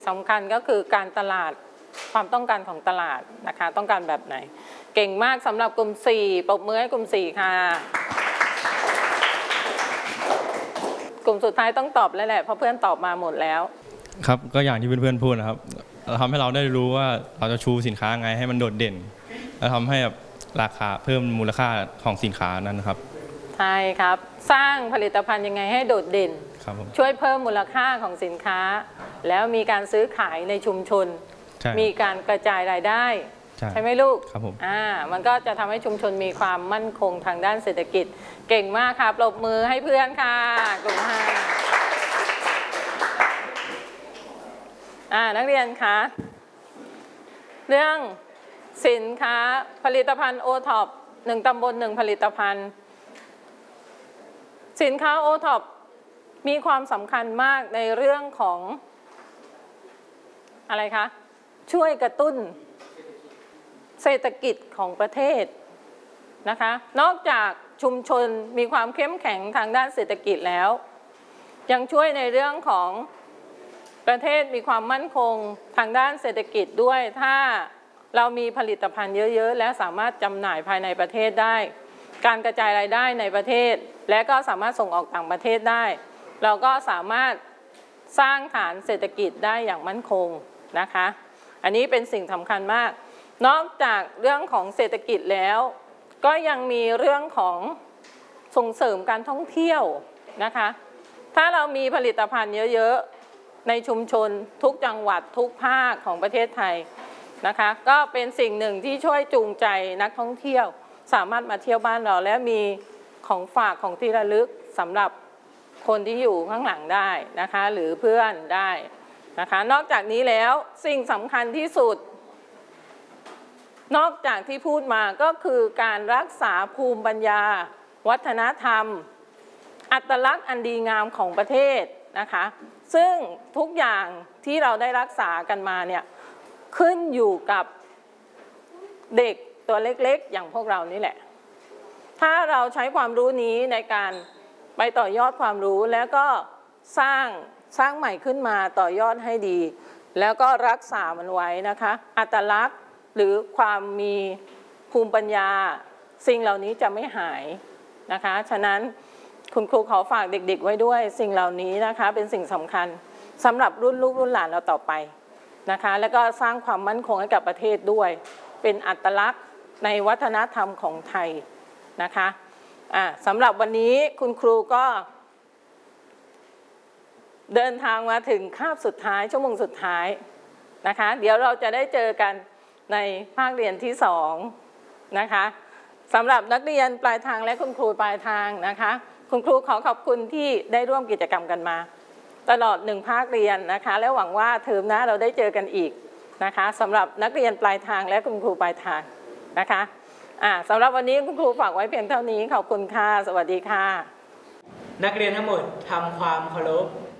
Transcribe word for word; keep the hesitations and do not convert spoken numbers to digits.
สำคัญก็คือการตลาดความต้องการของตลาดนะคะต้องการแบบไหนเก่งมากสำหรับกลุ่มสี่ปรบมือให้กลุ่มสี่ค่ะกลุ่มสุดท้ายต้องตอบแล้วแหละเพราะเพื่อนตอบมาหมดแล้วครับก็อย่างที่เพื่อนๆพูดนะครับทำให้เราได้รู้ว่าเราจะชูสินค้าไงให้มันโดดเด่นและทำให้แบบราคาเพิ่มมูลค่าของสินค้านั้นนะครับใช่ครับสร้างผลิตภัณฑ์ยังไงให้โดดเด่นช่วยเพิ่มมูลค่าของสินค้าแล้วมีการซื้อขายในชุมชนมีการกระจายรายได้ใช่ไหมลูกครับผมอ่ามันก็จะทำให้ชุมชนมีความมั่นคงทางด้านเศรษฐกิจเก่งมากค่ะปรบมือให้เพื่อนค่ะกลุ่มห้าอ่านักเรียนคะเรื่องสินค้าผลิตภัณฑ์โอท็อปหนึ่งตำบลหนึ่งผลิตภัณฑ์สินค้าโอท็อปมีความสำคัญมากในเรื่องของอะไรคะช่วยกระตุ้นเศรษฐกิจของประเทศนะคะนอกจากชุมชนมีความเข้มแข็งทางด้านเศรษฐกิจแล้วยังช่วยในเรื่องของประเทศมีความมั่นคงทางด้านเศรษฐกิจด้วยถ้าเรามีผลิตภัณฑ์เยอะๆและสามารถจำหน่ายภายในประเทศได้การกระจายรายได้ในประเทศและก็สามารถส่งออกต่างประเทศได้เราก็สามารถสร้างฐานเศรษฐกิจได้อย่างมั่นคงนะคะอันนี้เป็นสิ่งสำคัญมากนอกจากเรื่องของเศรษฐกิจแล้วก็ยังมีเรื่องของส่งเสริมการท่องเที่ยวนะคะถ้าเรามีผลิตภัณฑ์เยอะๆในชุมชนทุกจังหวัดทุกภาคของประเทศไทยนะคะก็เป็นสิ่งหนึ่งที่ช่วยจูงใจนักท่องเที่ยวสามารถมาเที่ยวบ้านเราและมีของฝากของที่ระลึกสำหรับคนที่อยู่ข้างหลังได้นะคะหรือเพื่อนได้นะคะนอกจากนี้แล้วสิ่งสำคัญที่สุดนอกจากที่พูดมาก็คือการรักษาภูมิปัญญาวัฒนธรรมอัตลักษณ์อันดีงามของประเทศนะคะซึ่งทุกอย่างที่เราได้รักษากันมาเนี่ยขึ้นอยู่กับเด็กตัวเล็กๆอย่างพวกเรานี่แหละถ้าเราใช้ความรู้นี้ในการไปต่อยอดความรู้แล้วก็สร้างสร้างใหม่ขึ้นมาต่อยอดให้ดีแล้วก็รักษามันไว้นะคะอัตลักษณ์หรือความมีภูมิปัญญาสิ่งเหล่านี้จะไม่หายนะคะฉะนั้นคุณครูขอฝากเด็กๆไว้ด้วยสิ่งเหล่านี้นะคะเป็นสิ่งสำคัญสำหรับรุ่นลูกรุ่นหลานเราต่อไปนะคะแล้วก็สร้างความมั่นคงให้กับประเทศด้วยเป็นอัตลักษณ์ในวัฒนธรรมของไทยนะคะอ่าสำหรับวันนี้คุณครูก็เดินทางมาถึงคาบสุดท้ายชั่วโมงสุดท้ายนะคะเดี๋ยวเราจะได้เจอกันในภาคเรียนที่สองนะคะสำหรับนักเรียนปลายทางและคุณครูปลายทางนะคะคุณครูขอขอบคุณที่ได้ร่วมกิจกรรมกันมาตลอดหนึ่งภาคเรียนนะคะและหวังว่าเทอมหน้าเราได้เจอกันอีกนะคะสำหรับนักเรียนปลายทางและคุณครูปลายทางนะคะอ่าสำหรับวันนี้คุณครูฝากไว้เพียงเท่านี้ขอบคุณค่ะสวัสดีค่ะนักเรียนทั้งหมดทำความเคารพ